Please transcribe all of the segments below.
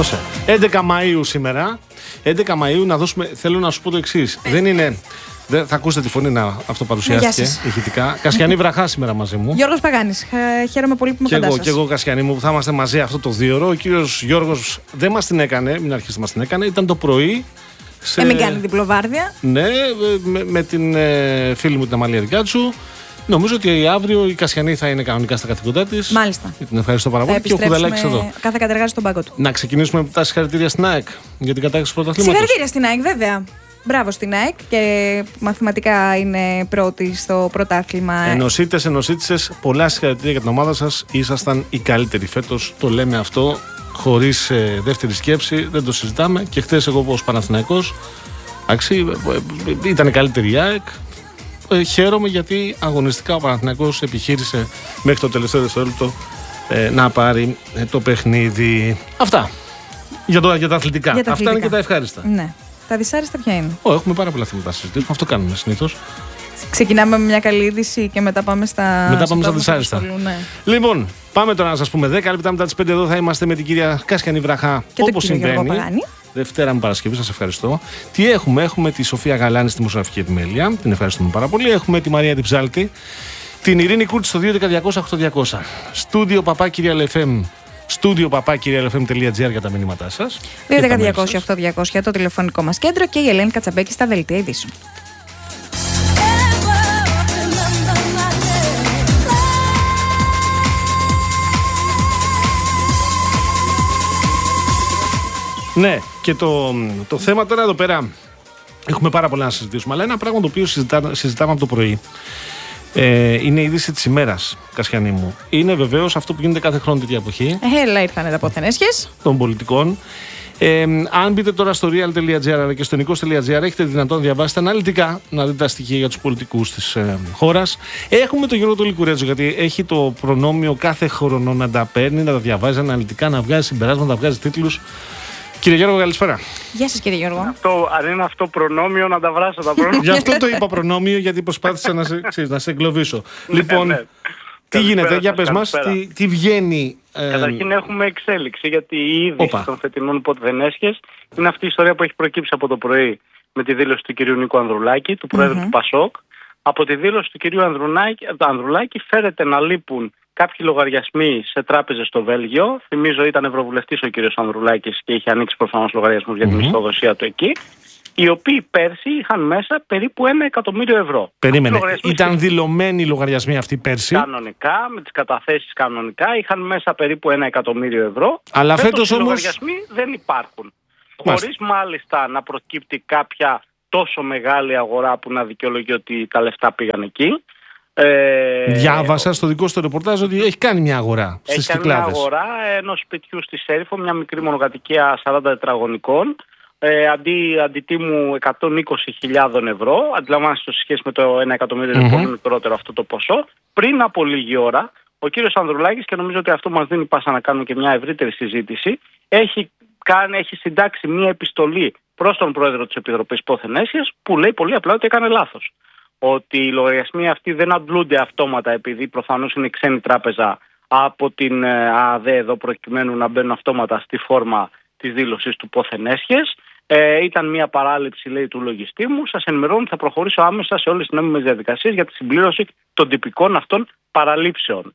Δώσε. 11 Μαΐου σήμερα. 11 Μαΐου να δώσουμε. Θέλω να σου πω το εξής. Δεν είναι. Θα ακούσετε τη φωνή να αυτοπαρουσιάστηκε ηχητικά. Κασιανή Βραχά σήμερα μαζί μου. Γιώργος Παγάνης. Χαίρομαι πολύ που με κοντά σας. Και εγώ, Κασιανή μου, που θα είμαστε μαζί αυτό το 2ωρο. Ο κύριος Γιώργος δεν μας την έκανε, μην αρχίσει να μας την έκανε. Ήταν το πρωί. Μην κάνει διπλοβάρδια. Ναι, με την φίλη μου την Αμαλία Δικάτσου. Νομίζω ότι αύριο η Κασιανή θα είναι κανονικά στα καθήκοντά της. Μάλιστα. Την ευχαριστώ πάρα πολύ. Και ο Κουδαλάκης εδώ. Κάθε κατεργάζεται στον πάγκο του. Να ξεκινήσουμε με τα συγχαρητήρια στην ΑΕΚ για την κατάκτηση του πρωταθλήματος. Συγχαρητήρια στην ΑΕΚ, βέβαια. Μπράβο στην ΑΕΚ και μαθηματικά είναι πρώτη στο πρωτάθλημα. Ενωσίτες, πολλά συγχαρητήρια για την ομάδα σας. Ήσασταν οι καλύτεροι φέτος. Το λέμε αυτό χωρίς δεύτερη σκέψη. Δεν το συζητάμε. Και χθες εγώ ως Παναθηναϊκός ήταν καλύτερη η ΑΕΚ. Χαίρομαι γιατί αγωνιστικά ο Παναθηναϊκός επιχείρησε μέχρι το τελευταίο δευτερόλεπτο να πάρει το παιχνίδι. Αυτά για τα αθλητικά. Αυτά είναι και τα ευχάριστα. Ναι. Τα δυσάριστα ποια είναι? Έχουμε πάρα πολλά θέματα να συζητήσουμε. Αυτό κάνουμε συνήθως. Ξεκινάμε με μια καλή είδηση και μετά πάμε στα δυσάριστα. Ναι. Λοιπόν, πάμε τώρα να σας πούμε 10 λεπτά μετά τις 5 εδώ θα είμαστε με την κυρία Κασιανή Βραχά. Όπως συμβαίνει. Δευτέρα με Παρασκευή, σας ευχαριστώ. Τι έχουμε? Έχουμε τη Σοφία Γαλάνη στη Δημοσιογραφική Επιμέλεια. Την ευχαριστούμε πάρα πολύ. Έχουμε τη Μαρία Διψάλτη. Την Ειρήνη Κούρτ στο 2.200.8.200. Στούντιο papakirialfm. studio.papakirialfm.gr για τα μηνύματά σας. 2.200.8.200 το τηλεφωνικό μας κέντρο και η Ελένη Κατσαμπέκη στα δελτία ειδήσεων. Ναι, και το θέμα τώρα εδώ πέρα έχουμε πάρα πολλά να συζητήσουμε, αλλά ένα πράγμα το οποίο συζητάμε από το πρωί είναι η είδηση της ημέρας, Κασιανή μου. Είναι βεβαίως αυτό που γίνεται κάθε χρόνο τέτοια εποχή. Έλα ήρθανε τα ποθενέσχες των πολιτικών. Αν μπείτε τώρα στο real.gr αλλά και στο nikos.gr έχετε δυνατόν να διαβάσετε αναλυτικά, να δείτε τα στοιχεία για τους πολιτικούς της χώρας. Έχουμε τον Γιώργο Λικουρέτζο, γιατί έχει το προνόμιο κάθε χρόνο να τα παίρνει, να τα διαβάζει αναλυτικά, να βγάζει συμπεράσματα, να βγάζει τίτλους. Κύριε Γιώργο, καλησπέρα. Γεια σας, κύριε Γιώργο. Αν είναι αυτό προνόμιο, να τα βράσω τα προνόμια. Γι' αυτό το είπα προνόμιο, γιατί προσπάθησα να σε εγκλωβίσω. Λοιπόν, τι γίνεται, για πες μας, τι βγαίνει. Καταρχήν έχουμε εξέλιξη, γιατί η είδηση των φετινών ποθενέσχες είναι αυτή η ιστορία που έχει προκύψει από το πρωί με τη δήλωση του κυρίου Νίκου Ανδρουλάκη, του Προέδρου του ΠΑΣΟΚ. Από τη δήλωση του κυρίου Ανδρουλάκη φέρεται να λείπουν κάποιοι λογαριασμοί σε τράπεζες στο Βέλγιο. Θυμίζω ήταν ευρωβουλευτής ο κύριος Ανδρουλάκης και είχε ανοίξει προφανώς λογαριασμούς για τη μισθοδοσία του εκεί. Οι οποίοι πέρσι είχαν μέσα περίπου 1 εκατομμύριο ευρώ. Περίμενε. Ήταν δηλωμένοι οι λογαριασμοί αυτοί πέρσι. Κανονικά, με τις καταθέσεις κανονικά, είχαν μέσα περίπου 1 εκατομμύριο ευρώ. Αλλά φέτος όμως. Οι λογαριασμοί δεν υπάρχουν. Χωρίς μάλιστα να προκύπτει κάποια τόσο μεγάλη αγορά που να δικαιολογεί ότι τα λεφτά πήγαν εκεί. Διάβασα στο δικό σου ρεπορτάζ ότι έχει κάνει μια αγορά στις Κυκλάδες. Έχει κάνει μια αγορά ενός σπιτιού στη Σέριφο, μια μικρή μονοκατοικία 40 τετραγωνικών. Αντιτίμου 120.000 ευρώ. Αντιλαμβάνεστε, σε σχέση με το 1 εκατομμύριο είναι πολύ μικρότερο αυτό το ποσό. Πριν από λίγη ώρα, ο κύριος Ανδρουλάκης, και νομίζω ότι αυτό μας δίνει πάσα να κάνουμε και μια ευρύτερη συζήτηση, έχει συντάξει μια επιστολή προς τον Πρόεδρο της Επιτροπής Ποθενέσχες που λέει πολύ απλά ότι έκανε λάθος. Ότι οι λογαριασμοί αυτοί δεν αντλούνται αυτόματα, επειδή προφανώς είναι ξένη τράπεζα από την ΑΔΕ εδώ, προκειμένου να μπαίνουν αυτόματα στη φόρμα της δήλωσης του Ποθενέσχες. Ήταν μια παράληψη, λέει, του λογιστή μου. Σας ενημερώνω ότι θα προχωρήσω άμεσα σε όλες τις νόμιμες διαδικασίες για τη συμπλήρωση των τυπικών αυτών παραλήψεων.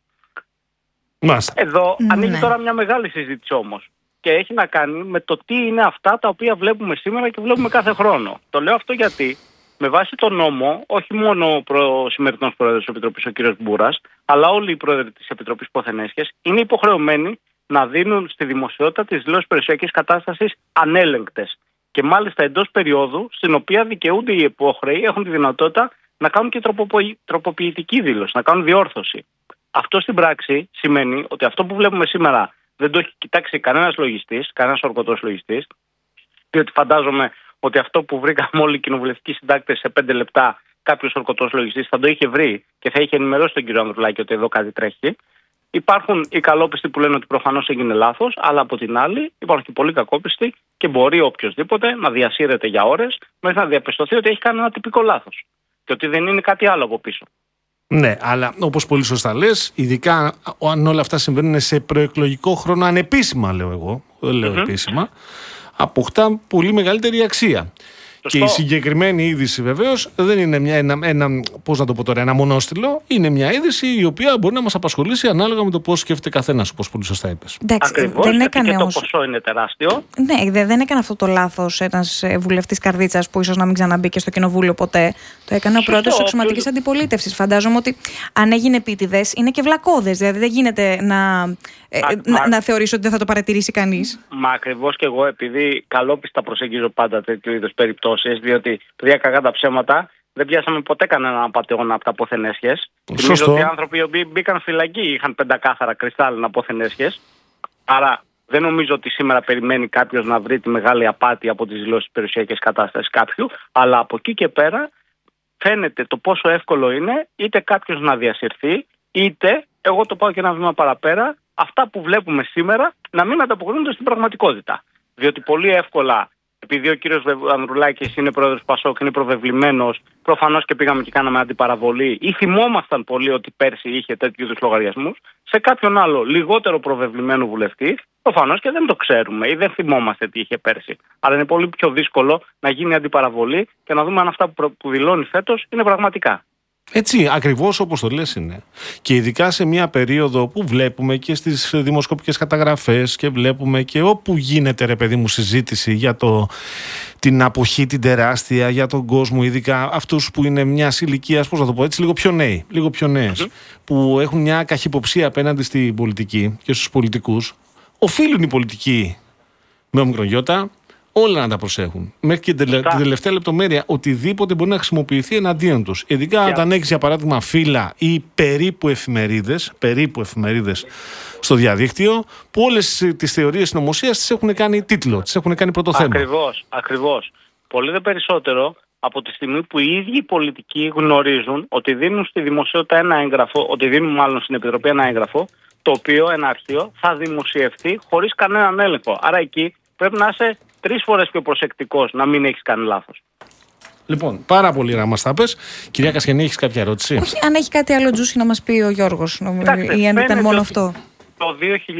Εδώ ανοίγει τώρα μια μεγάλη συζήτηση όμως. Και έχει να κάνει με το τι είναι αυτά τα οποία βλέπουμε σήμερα και βλέπουμε κάθε χρόνο. Το λέω αυτό γιατί με βάση τον νόμο, όχι μόνο ο σημερινός πρόεδρος της Επιτροπής, ο κ. Μπούρας, αλλά όλοι οι πρόεδροι της Επιτροπής Ποθενέσχες είναι υποχρεωμένοι να δίνουν στη δημοσιότητα τις δηλώσεις περιουσιακής κατάστασης ανέλεγκτες. Και μάλιστα εντός περίοδου, στην οποία δικαιούνται οι υπόχρεοι, έχουν τη δυνατότητα να κάνουν και τροποποιητική δήλωση, να κάνουν διόρθωση. Αυτό στην πράξη σημαίνει ότι αυτό που βλέπουμε σήμερα δεν το έχει κοιτάξει κανένας λογιστής, κανένας ορκωτός λογιστής, διότι φαντάζομαι ότι αυτό που βρήκαμε όλοι οι κοινοβουλευτικοί συντάκτες σε 5 λεπτά, κάποιος ορκωτός λογιστής θα το είχε βρει και θα είχε ενημερώσει τον κύριο Ανδρουλάκη ότι εδώ κάτι τρέχει. Υπάρχουν οι καλόπιστοι που λένε ότι προφανώς έγινε λάθος, αλλά από την άλλη υπάρχουν και πολλοί κακόπιστοι και μπορεί οποιοδήποτε να διασύρεται για ώρες μέχρι να διαπιστωθεί ότι έχει κάνει ένα τυπικό λάθος και ότι δεν είναι κάτι άλλο από πίσω. Ναι, αλλά όπως πολύ σωστά λες, ειδικά αν όλα αυτά συμβαίνουν σε προεκλογικό χρόνο, ανεπίσημα λέω εγώ, δεν λέω επίσημα, αποκτά πολύ μεγαλύτερη αξία. Και η συγκεκριμένη είδηση βεβαίως δεν είναι ένα μονόστιλο, είναι μια είδηση η οποία μπορεί να μας απασχολήσει ανάλογα με το πώς σκέφτεται καθένας, όπως πολύ σωστά είπες. Ακριβώς, δεν έκανε και το ποσό είναι τεράστιο. Ναι, δεν έκανε αυτό το λάθος ένας βουλευτής καρδίτσας που ίσως να μην ξαναμπήκε στο κοινοβούλιο ποτέ. Το έκανε ο πρόεδρος της αξιωματικής αντιπολίτευσης. Φαντάζομαι ότι αν έγινε επίτηδες είναι και βλακώδες. Δηλαδή δεν γίνεται να θεωρήσω ότι δεν θα το παρατηρήσει κανείς. Μα ακριβώς και εγώ, επειδή καλόπιστα προσεγγίζω πάντα τέτοιου είδους περιπτώσεις, διότι παιδιά κακά τα ψέματα, δεν πιάσαμε ποτέ κανέναν απατεώνα από τα αποθενέσχες. Νομίζω ότι οι άνθρωποι οι οποίοι μπήκαν φυλακή είχαν πεντακάθαρα κρυστάλλινα αποθενέσχες. Άρα δεν νομίζω ότι σήμερα περιμένει κάποιος να βρει τη μεγάλη απάτη από τις δηλώσεις περιουσιακής κατάστασης κάποιου, αλλά από εκεί και πέρα φαίνεται το πόσο εύκολο είναι είτε κάποιος να διασυρθεί, είτε, εγώ το πάω και ένα βήμα παραπέρα, αυτά που βλέπουμε σήμερα να μην ανταποκρίνονται στην πραγματικότητα. Διότι πολύ εύκολα, επειδή ο κύριος Ανδρουλάκης είναι πρόεδρος του ΠΑΣΟΚ, είναι προβεβλημένος, προφανώς και πήγαμε και κάναμε αντιπαραβολή ή θυμόμασταν πολύ ότι πέρσι είχε τέτοιου είδους λογαριασμούς, σε κάποιον άλλο λιγότερο προβεβλημένο βουλευτή, προφανώς και δεν το ξέρουμε ή δεν θυμόμαστε τι είχε πέρσι. Αλλά είναι πολύ πιο δύσκολο να γίνει αντιπαραβολή και να δούμε αν αυτά που δηλώνει φέτος είναι πραγματικά. Έτσι, ακριβώς όπως το λες είναι. Και ειδικά σε μια περίοδο που βλέπουμε και στις δημοσκοπικές καταγραφές και βλέπουμε και όπου γίνεται ρε παιδί μου συζήτηση για την αποχή την τεράστια, για τον κόσμο, ειδικά αυτούς που είναι μιας ηλικίας, πώς να το πω έτσι, λίγο πιο νέοι, λίγο πιο νέες, που έχουν μια καχυποψία απέναντι στην πολιτική και στους πολιτικούς, οφείλουν οι πολιτικοί με ομικρογιώτα όλα να τα προσέχουν. Μέχρι και την τελευταία λεπτομέρεια, οτιδήποτε μπορεί να χρησιμοποιηθεί εναντίον τους. Ειδικά όταν έχεις για παράδειγμα φύλλα ή περίπου εφημερίδες στο διαδίκτυο, που όλες τις θεωρίες συνωμοσίας τις έχουν κάνει τίτλο, τις έχουν κάνει πρώτο θέμα. Ακριβώς. Πολύ δε περισσότερο από τη στιγμή που οι ίδιοι οι πολιτικοί γνωρίζουν ότι δίνουν στη δημοσιότητα ένα έγγραφο, ότι δίνουν μάλλον στην Επιτροπή ένα έγγραφο, το οποίο, ένα αρχείο, θα δημοσιευτεί χωρίς κανέναν έλεγχο. Άρα εκεί πρέπει να είσαι 3 φορές πιο προσεκτικός, να μην έχεις κάνει λάθος. Λοιπόν, πάρα πολύ να μας τα πες. Κυρία Κασιανή, έχεις κάποια ερώτηση? Όχι, αν έχει κάτι άλλο τζούσι να μας πει ο Γιώργος, ή αν ήταν μόνο αυτό. Το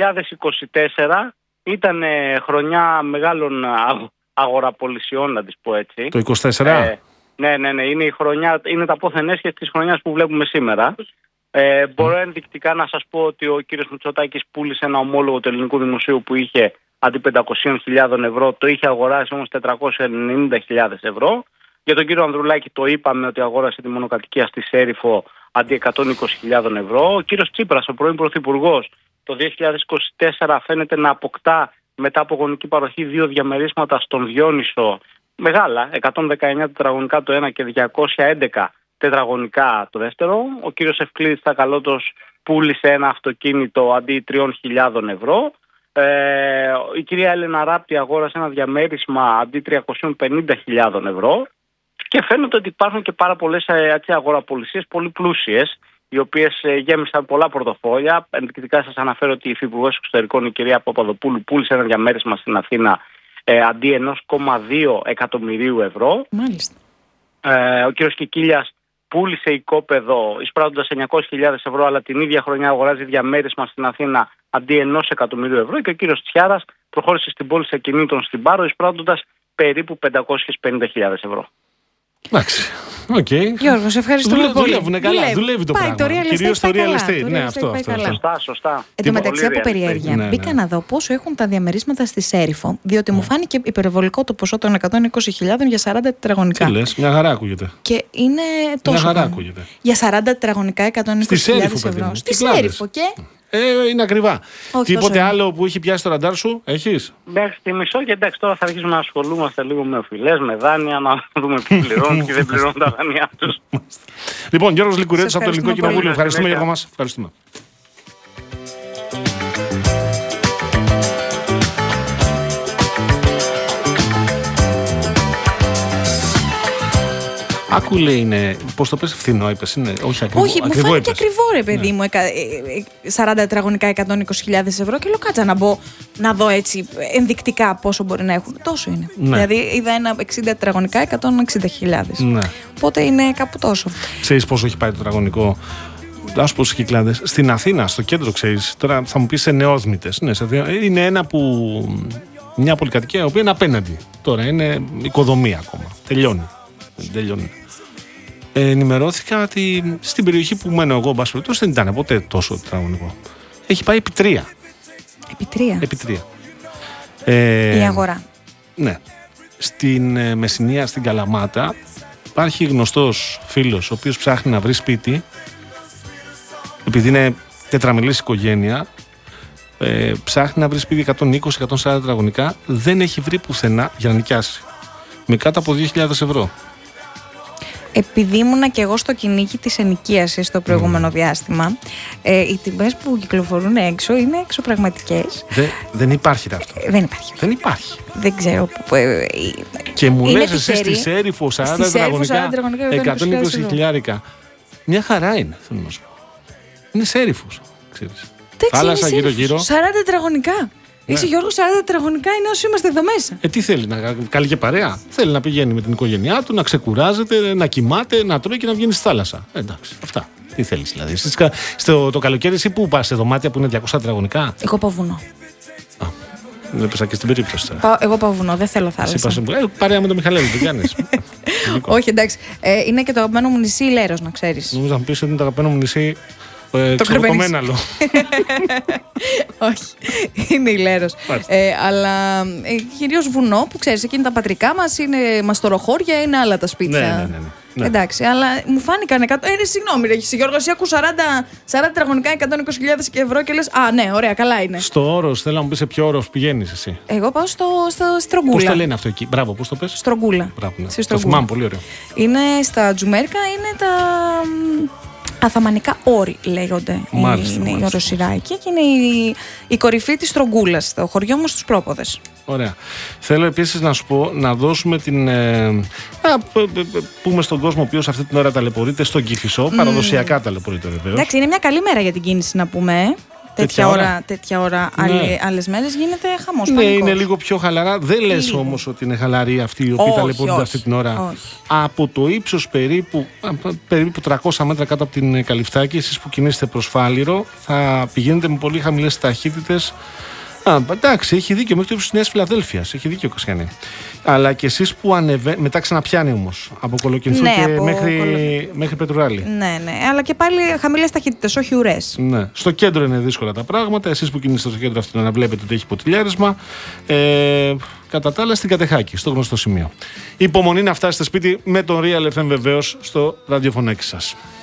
2024 ήταν χρονιά μεγάλων αγοραπολισιών, να τις πω έτσι. Το 24? Ναι, είναι η χρονιά, είναι τα αποθενέσχες της χρονιάς που βλέπουμε σήμερα. Μπορώ ενδεικτικά να σας πω ότι ο κύριος Μητσοτάκης πούλησε ένα ομόλογο του ελληνικού δημοσίου που είχε αντί 500.000 ευρώ, το είχε αγοράσει όμως 490.000 ευρώ. Για τον κύριο Ανδρουλάκη το είπαμε ότι αγόρασε τη μονοκατοικία στη Σέριφο αντί 120.000 ευρώ. Ο κύριος Τσίπρας, ο πρώην πρωθυπουργός, το 2024 φαίνεται να αποκτά μετά από γονική παροχή 2 διαμερίσματα στον Διόνυσο, μεγάλα, 119 τετραγωνικά το ένα και 211 τετραγωνικά το δεύτερο. Ο κύριος Ευκλήδης Τσακαλώτος πούλησε ένα αυτοκίνητο αντί 3.000 ευρώ. Η κυρία Έλενα Ράπτη αγόρασε ένα διαμέρισμα αντί 350.000 ευρώ. Και φαίνεται ότι υπάρχουν και πάρα πολλές αγοραπολισίες πολύ πλούσιες, οι οποίες γέμισαν πολλά πορτοφόλια. Ενδεικτικά σας αναφέρω ότι η Υφυπουργός Εξωτερικών, η κυρία Παπαδοπούλου, πούλησε ένα διαμέρισμα στην Αθήνα αντί 1,2 εκατομμυρίου ευρώ. Μάλιστα. Ο κύριος Κικίλιας πούλησε οικόπεδο εισπράττοντας 900.000 ευρώ, αλλά την ίδια χρονιά αγοράζει διαμέρισμα στην Αθήνα αντί 1 εκατομμυρίου ευρώ. Και ο κύριος Τσιάρας προχώρησε στην πώληση ακινήτων στην Πάρο εισπράττοντας περίπου 550.000 ευρώ. Εντάξει. Okay. Γιώργο, σε ευχαριστούμε πολύ. Δουλεύουν καλά, δουλεύει το πράγμα. Κυρίως το real estate. Ναι, αυτό. Σωστά. Εν τω μεταξύ, από περιέργεια, μπήκα να δω πόσο έχουν τα διαμερίσματα στη Σέριφο, διότι μου φάνηκε υπερβολικό το ποσό των 120.000 για 40 τετραγωνικά. Τι λες, μια χαρά ακούγεται. Και είναι τόσο. Μια χαρά ακούγεται. Για 40 τετραγωνικά 120.000 ευρώ. Στη Σέριφο και. Είναι ακριβά. Όχι, τίποτε άλλο που έχει πιάσει το ραντάρ σου, έχεις? Μέχρι τη μισό και εντάξει, τώρα θα αρχίσουμε να ασχολούμαστε λίγο με οφειλές, με δάνεια, να δούμε ποιοι πληρώνουν και δεν πληρώνουν τα δάνειά τους. Λοιπόν, Γιώργος Λικουρέτης από το Ελληνικό Κοινοβούλιο. Ευχαριστούμε, Γιώργο μας. Ευχαριστούμε. Άκου λέει είναι. Πώς το πες, φθηνό είπες, είναι. Όχι, ακριβό. Όχι, μου φάνηκε ακριβό, ρε παιδί μου. 40 τετραγωνικά 120.000 ευρώ και λέω κάτσα να μπω να δω έτσι ενδεικτικά πόσο μπορεί να έχουν. Τόσο είναι. Ναι. Δηλαδή είδα ένα 60 τετραγωνικά 160.000. Ναι. Οπότε είναι κάπου τόσο. Ξέρεις πόσο έχει πάει το τετραγωνικό? Ας πω στους Κυκλάδες. Στην Αθήνα, στο κέντρο, ξέρεις. Τώρα θα μου πεις σε νεόδμητες. Ναι, είναι ένα που. Μια πολυκατοικία η οποία είναι απέναντι. Τώρα είναι οικοδομή ακόμα. Τελειώνει. Ενημερώθηκα ότι στην περιοχή που μένω εγώ, δεν ήταν ποτέ τόσο τετραγωνικό. Έχει πάει επί 3. Επί 3. Η αγορά. Ναι. Στην Μεσσηνία, στην Καλαμάτα, υπάρχει γνωστός φίλος ο οποίος ψάχνει να βρει σπίτι. Επειδή είναι τετραμελής οικογένεια, ψάχνει να βρει σπίτι 120-140 τετραγωνικά, δεν έχει βρει πουθενά για να νοικιάσει. Με κάτω από 2.000 ευρώ. Επειδή ήμουνα και εγώ στο κυνήγι της ενοικίασης το προηγούμενο διάστημα, οι τιμές που κυκλοφορούν έξω είναι εξωπραγματικές. Δεν υπάρχει αυτό. Δεν υπάρχει. Δεν ξέρω. Και μου λες εσύ στη Σέριφο 40 τετραγωνικά 120 χιλιάρικα. Μια χαρά είναι, θέλω να σου πω. Είναι Σέριφος, ξέρεις. Θάλασσα γύρω-γύρω. 40 τετραγωνικά. Είσαι Γιώργο, 40 τετραγωνικά είναι όσοι είμαστε εδώ μέσα. Τι θέλει, να καλεί και παρέα. Θέλει να πηγαίνει με την οικογένειά του, να ξεκουράζεται, να κοιμάται, να τρώει και να βγαίνει στη θάλασσα. Εντάξει, αυτά. Τι θέλει δηλαδή. Το καλοκαίρι, εσύ πού πας, σε δωμάτια που είναι 200 τετραγωνικά? Εγώ πάω βουνό. Δεν έπεσα και στην περίπτωση τώρα. Εγώ πάω βουνό, δεν θέλω θάλασσα. Παρέα με τον Μιχαλέλη, τι κάνεις? Όχι, εντάξει. Είναι και το αγαπημένο μου νησί, η Λέρος, να ξέρεις. Νομίζω να μου πεις ότι είναι το αγαπημένο μου νησί. Το Κομέναλο. Όχι, είναι η Λέρος. Αλλά κυρίως βουνό που ξέρεις, εκείνη τα πατρικά μας είναι μαστοροχώρια, είναι άλλα τα σπίτια. Ναι. Εντάξει, αλλά μου φάνηκαν 100. Συγγνώμη, ρε Γιώργο, εσύ ακούς 40 τετραγωνικά 120.000 ευρώ και λες α, ναι, ωραία, καλά είναι. Στο Όρος, θέλω να μου πεις σε ποιο Όρος πηγαίνεις εσύ? Εγώ πάω στο Στρογγούλα. Πώς το λένε αυτό εκεί? Μπράβο, πώς το πες? Στρογγούλα. Μπράβο, ναι. Το θυμάμαι πολύ ωραίο. Είναι στα Τζουμέρκα, είναι τα Αθαμανικά όρη λέγονται. Είναι η οροσειράκη και είναι η κορυφή της Στρογγούλας, το χωριό μου στους Πρόποδες. Ωραία. Θέλω επίσης να σου πω να δώσουμε την. Πούμε στον κόσμο ο οποίος αυτή την ώρα ταλαιπωρείται στον Κηφισό. Παραδοσιακά ταλαιπωρείται βεβαίως. Εντάξει, είναι μια καλή μέρα για την κίνηση να πούμε. Τέτοια ώρα ναι. Άλλες μέρες γίνεται χαμός. Ναι, είναι λίγο πιο χαλαρά. Δεν λες όμως ότι είναι χαλαροί αυτοί οι οποίοι ταλαιπωρούνται αυτή την ώρα. Όχι. Από το ύψος περίπου 300 μέτρα κάτω από την Καλυφθάκη, εσείς που κινείστε προς Φάληρο, θα πηγαίνετε με πολύ χαμηλές ταχύτητες. Εντάξει, έχει δίκιο μέχρι το ύψος της Νέας Φιλαδέλφειας. Έχει δίκιο ο Κασιανή. Αλλά και εσείς που ανεβαίνετε. Μετά ξαναπιάνει όμως. Από Κολοκυνθού και μέχρι Πετρουράλη. Ναι, αλλά και πάλι χαμηλές ταχύτητες, όχι ουρές. Ναι. Στο κέντρο είναι δύσκολα τα πράγματα. Εσείς που κινείστε στο κέντρο αυτό να βλέπετε ότι έχει ποτηλιάρισμα. Κατά τα άλλα στην Κατεχάκη, στο γνωστό σημείο. Υπομονή να φτάσετε σπίτι με τον Real FM βεβαίως στο ραδιοφωνάκι σας.